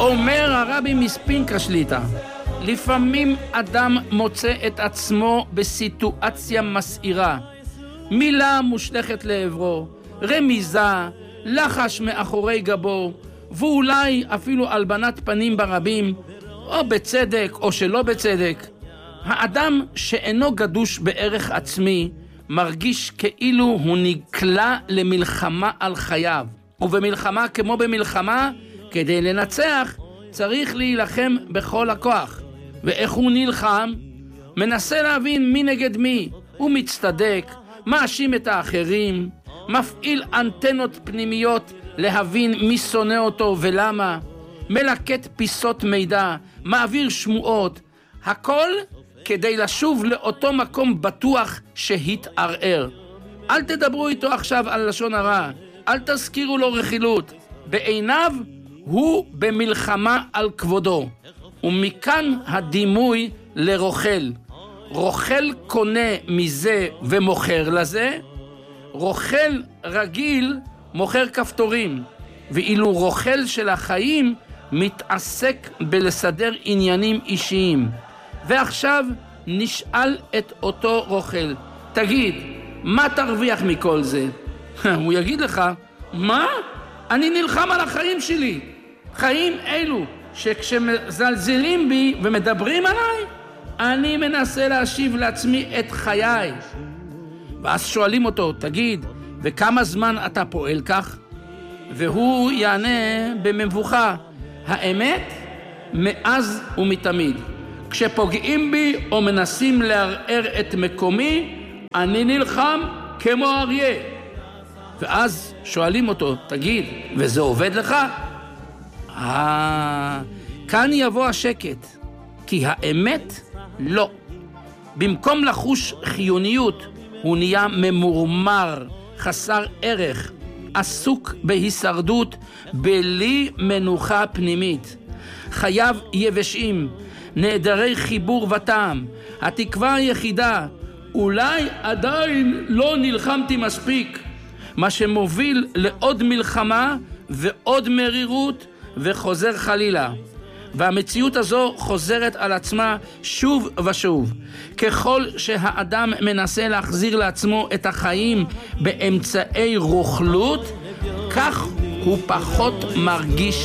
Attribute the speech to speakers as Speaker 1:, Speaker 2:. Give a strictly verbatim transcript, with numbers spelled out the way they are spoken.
Speaker 1: אומר הרבי מספינקה שליטה, לפעמים אדם מוצא את עצמו בסיטואציה מסעירה, מילה מושלכת לעברו, רמיזה, לחש מאחורי גבו, ואולי אפילו הלבנת פנים ברבים, או בצדק או שלא בצדק. האדם שאינו גדוש בערך עצמי מרגיש כאילו הוא נקלע למלחמה על חייו, ובמלחמה כמו במלחמה, כדי לנצח צריך להילחם בכל הכוח. ואיך הוא נלחם? מנסה להבין מי נגד מי, הוא מצטדק, מאשים את האחרים, מפעיל אנטנות פנימיות להבין מי שונא אותו ולמה, מלקט פיסות מידע, מעביר שמועות, הכל כדי לשוב לאותו מקום בטוח שהתערער. אל תדברו איתו עכשיו על לשון הרע, אל תזכירו לו רכילות, בעיניו הוא במלחמה על כבודו. ומכאן הדימוי לרוכל. רוכל קונה מזה ומוכר לזה, רוכל רגיל מוכר כפתורים, ואילו רוכל של החיים מתעסק בלסדר עניינים אישיים. ועכשיו נשאל את אותו רוכל, תגיד, מה תרוויח מכל זה? הוא יגיד לך, מה? אני נלחם על החיים שלי. חיים אלו שכשמזלזלים בי ומדברים עליי, אני מנסה להשיב לעצמי את חיי. ואז שואלים אותו, תגיד, וכמה זמן אתה פועל כך? והוא יענה במבוכה, האמת, מאז ומתמיד. כשפוגעים בי או מנסים לערער את מקומי, אני נלחם כמו אריה. ואז שואלים אותו, תגיד, וזה עובד לך? אה, כאן יבוא השקט, כי האמת לא. במקום לחוש חיוניות, הוא נהיה ממורמר, חסר ערך, עסוק בהישרדות, בלי מנוחה פנימית. חייו יבשים, נעדרי חיבור וטעם, התקווה היחידה, אולי עדיין לא נלחמתי מספיק, מה שמוביל לעוד מלחמה ועוד מרירות וחוזר חלילה. והמציאות הזו חוזרת על עצמה שוב ושוב. ככל שהאדם מנסה להחזיר לעצמו את החיים באמצעי רוכלות, כך הוא פחות מרגיש